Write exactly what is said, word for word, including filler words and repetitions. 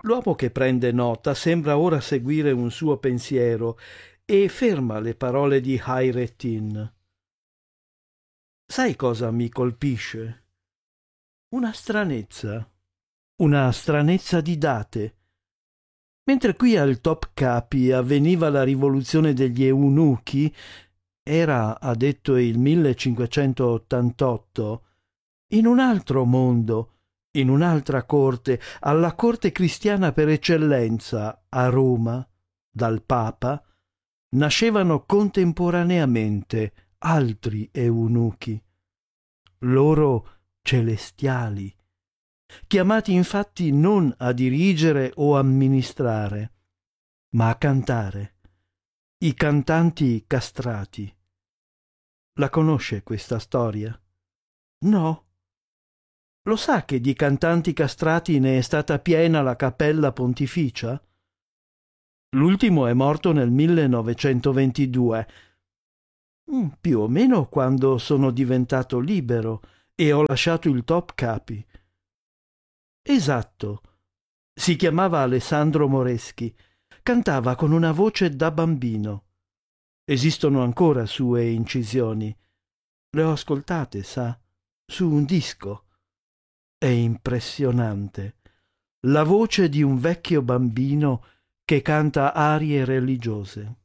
L'uomo che prende nota sembra ora seguire un suo pensiero e ferma le parole di Hayreddin. Sai cosa mi colpisce? Una stranezza. Una stranezza di date. Mentre qui al Topkapi avveniva la rivoluzione degli eunuchi, era, ha detto, il millecinquecentottantotto, in un altro mondo, in un'altra corte, alla corte cristiana per eccellenza, a Roma, dal Papa, nascevano contemporaneamente altri eunuchi, loro celestiali, chiamati infatti non a dirigere o amministrare, ma a cantare, i cantanti castrati. La conosce questa storia? No? Lo sa che di cantanti castrati ne è stata piena la cappella pontificia? L'ultimo è morto nel millenovecentoventidue, mm, più o meno quando sono diventato libero e ho lasciato il Topkapi. Esatto. Si chiamava Alessandro Moreschi. Cantava con una voce da bambino. Esistono ancora sue incisioni. Le ho ascoltate, sa, su un disco. È impressionante. La voce di un vecchio bambino che canta arie religiose.